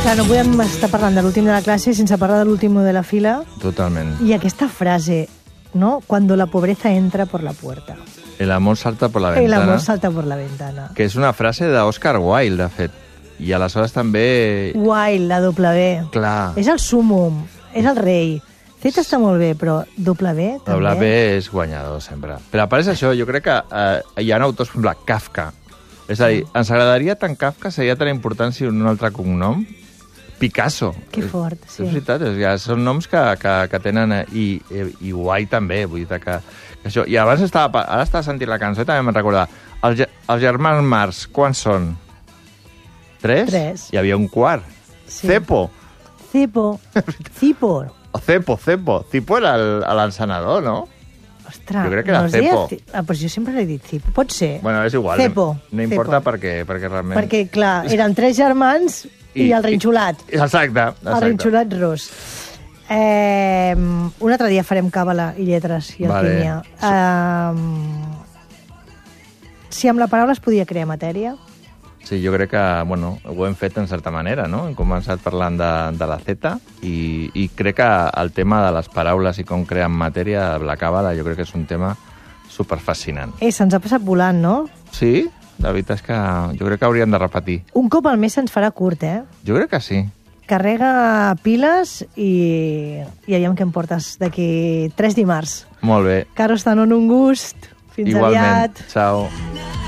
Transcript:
Clar, no podem estar parlant de l'últim de la classe sense parlar de l'últim de la fila. Totalment. I aquesta frase, ¿no? Cuando la pobreza entra por la puerta. El amor salta por la ventana. El amor salta por la ventana. Que és una frase d'Oscar Wilde, de fet. I aleshores també... Wilde, la W. Clar. És el súmum, és el rei. Z està molt bé, però W també... W és guanyador, sempre. Però a part és això, jo crec que hi ha autors com la Kafka. És a dir, ens agradaria tant Kafka, seria tan important si un altre cognom? Picasso. Que fort, sí. És veritat, són noms que tenen... I guai també, vull dir que això... I abans ara estava sentint la cançó i també me'n recordava. Els germans Marx, quants són? 3? 3. Hi havia un quart. Sí. Cepo. Cipor. O Cepo. Cipo era l'encenedor, no? Ostres, jo crec que era Cepo. Però jo sempre l'he dit Cipo. Pot ser. Bueno, és igual. Cepo. No importa perquè realment... Perquè, clar, eren 3 germans i el rinxolat. Exacte. El rinxolat ros. Un altre dia farem càbala i lletres i alquímia. Si amb la paraula es podia crear matèria... Sí, jo crec que, ho hem fet en certa manera, no? Hem començat parlant de la Z i crec que el tema de les paraules i com creen matèria de la càbala jo crec que és un tema superfascinant. Se'ns ha passat volant, no? Sí, la veritat és que jo crec que hauríem de repetir. Un cop al mes se'ns farà curt, Jo crec que sí. Carrega piles i aviam què em portes d'aquí 3 dimarts. Molt bé. Carlos Tanón, un gust. Fins Igualment. aviat. Ciao.